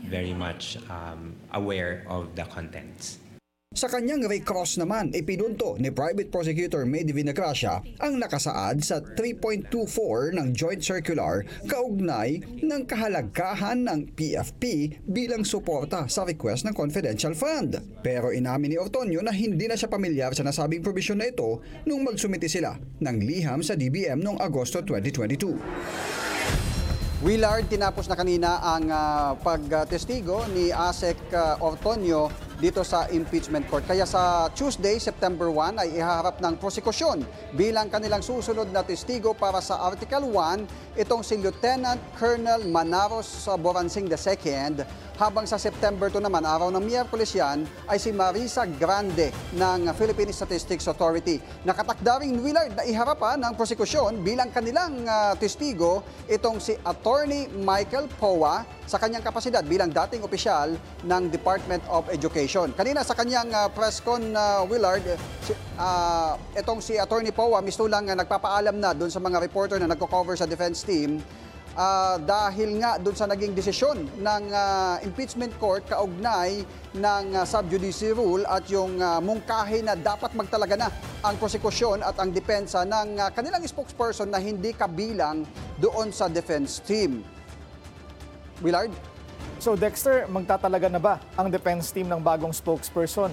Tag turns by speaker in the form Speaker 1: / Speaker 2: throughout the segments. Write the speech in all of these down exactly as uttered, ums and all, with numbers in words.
Speaker 1: very much um, aware of the contents.
Speaker 2: Sa kanyang recross naman, ipinunto ni Private Prosecutor Mady Vinagracia ang nakasaad sa three point two four ng Joint Circular kaugnay ng kahalagahan ng P F P bilang suporta sa request ng confidential fund. Pero inamin ni Ortonio na hindi na siya pamilyar sa nasabing provision na ito nung magsumiti sila ng liham sa D B M noong Agosto twenty twenty-two. Willard, tinapos na kanina ang uh, pagtestigo ni Asek uh, Ortonio dito sa impeachment court. Kaya sa Tuesday, September one, ay ihaharap ng prosekusyon bilang kanilang susunod na testigo para sa Article one, itong si Lieutenant Colonel Manaros Boransing the second. Habang sa September two naman, araw ng Miyerkules yan, ay si Marisa Grande ng Philippine Statistics Authority. Nakatakda rin Willard na iharap ng prosekusyon bilang kanilang uh, testigo itong si Attorney Michael Powa sa kanyang kapasidad bilang dating opisyal ng Department of Education. Kanina sa kanyang uh, press con, uh, Willard, si, uh, itong si Attorney Powa mismo lang uh, nagpapaalam na doon sa mga reporter na nagko-cover sa defense team uh, dahil nga doon sa naging desisyon ng uh, impeachment court kaugnay ng uh, sub judice rule at yung uh, mungkahi na dapat magtalaga na ang prosekusyon at ang depensa ng uh, kanilang spokesperson na hindi kabilang doon sa defense team. Willard?
Speaker 3: So Dexter, magtatalaga na ba ang defense team ng bagong spokesperson?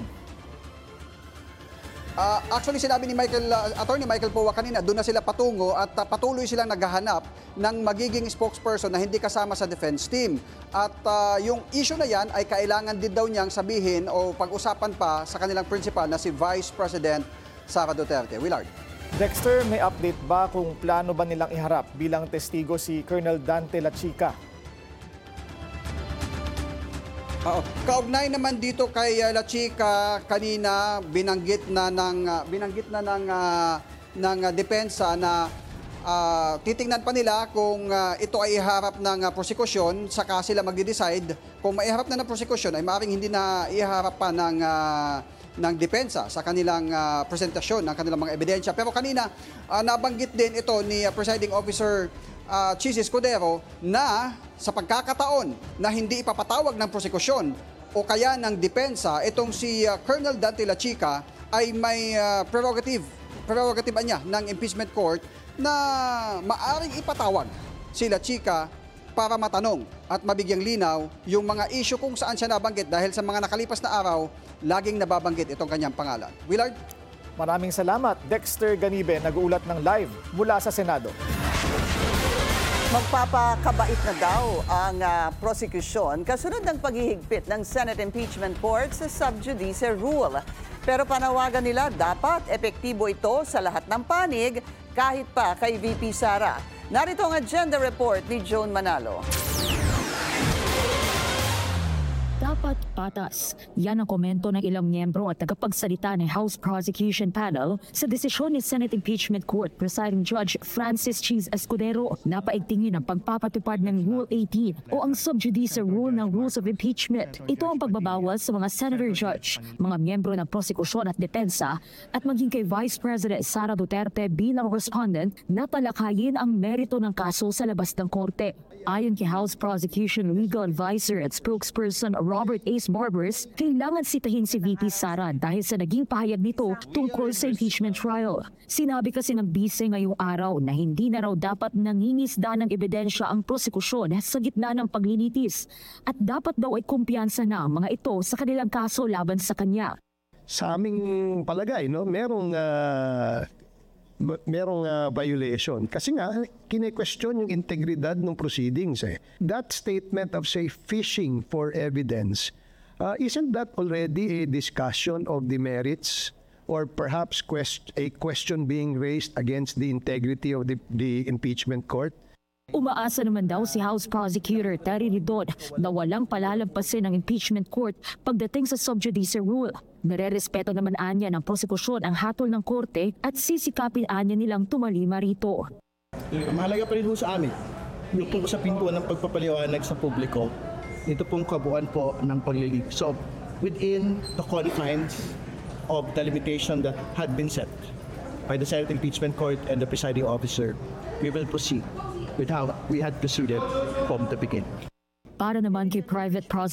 Speaker 2: Uh, actually, sinabi ni Michael, uh, Attorney Michael Powa kanina, doon na sila patungo at uh, patuloy silang naghahanap ng magiging spokesperson na hindi kasama sa defense team. At uh, yung issue na yan ay kailangan din daw niyang sabihin o pag-usapan pa sa kanilang principal na si Vice President Sara Duterte. Willard?
Speaker 3: Dexter, may update ba kung plano ba nilang iharap bilang testigo si Colonel Dante Lachica?
Speaker 2: Oo. Kaugnay naman dito kay uh, Lachica, kanina binanggit na ng uh, binanggit na ng uh, ng uh, depensa na uh, titingnan pa nila kung uh, ito ay iharap ng uh, prosekusyon, saka sila magde-decide kung maiharap na ng prosekusyon ay maaaring hindi na iharap pa ng uh, ng depensa sa kanilang uh, presentasyon ng kanilang mga ebidensya. Pero kanina uh, nabanggit din ito ni uh, Presiding Officer Uh, Chis Escudero na sa pagkakataon na hindi ipapatawag ng prosekusyon o kaya ng depensa, itong si uh, Colonel Dante Lachica ay may uh, prerogative, prerogative niya ng impeachment court na maaring ipatawag si Lachica para matanong at mabigyang linaw yung mga issue kung saan siya nabanggit dahil sa mga nakalipas na araw, laging nababanggit itong kanyang pangalan. Willard?
Speaker 3: Maraming salamat. Dexter Ganibe, nag-uulat ng live mula sa Senado.
Speaker 4: Magpapakabait na daw ang uh, prosecution kasunod ng paghihigpit ng Senate Impeachment Court sa sub judice rule. Pero panawagan nila dapat epektibo ito sa lahat ng panig kahit pa kay V P Sara. Narito ang agenda report ni Joan Manalo.
Speaker 5: Dapat patas. Yan ang komento ng ilang miyembro at tagapagsalita ng House Prosecution Panel sa desisyon ni Senate Impeachment Court Presiding Judge Francis Chis Escudero na paigtingin ang pagpapatupad ng Rule eighteen o ang sub judice rule ng Rules of Impeachment. Ito ang pagbabawal sa mga Senator Judge, mga miyembro ng prosekusyon at depensa at maging kay Vice President Sara Duterte bilang respondent na talakayin ang merito ng kaso sa labas ng korte. Ayon kay House Prosecution Legal Advisor at Spokesperson Robert Ace Barbers, kailangan sitahin si V P Sara dahil sa naging pahayag nito tungkol sa impeachment trial. Sinabi kasi ng bise ngayong araw na hindi na raw dapat nangingisda ng ebidensya ang prosekusyon sa gitna ng paglilitis at dapat daw ay kumpiyansa na ang mga ito sa kanilang kaso laban sa kanya.
Speaker 6: Sa aming palagay, no, merong uh, merong uh, violation. Kasi nga, kine-question yung integridad ng proceedings. Eh. That statement of, say, fishing for evidence, uh, isn't that already a discussion of the merits or perhaps quest a question being raised against the integrity of the, the impeachment court?
Speaker 5: Umaasa naman daw si House Prosecutor Terry Ridon na walang palalampasin ng impeachment court pagdating sa sub judice rule. Nare-respeto naman anya ng prosekusyon ang hatol ng korte at sisikapin anya nilang tumalima rito.
Speaker 7: Mahalaga pa rin po sa amin yung po sa pintuan ng pagpapaliwanag sa publiko. Ito pong kabuuan po ng paglilip. So, within the confines of the limitation that had been set by the Senate Impeachment Court and the presiding officer, we will proceed with how we had proceeded from the beginning.
Speaker 5: Para naman kay Private Prosecutor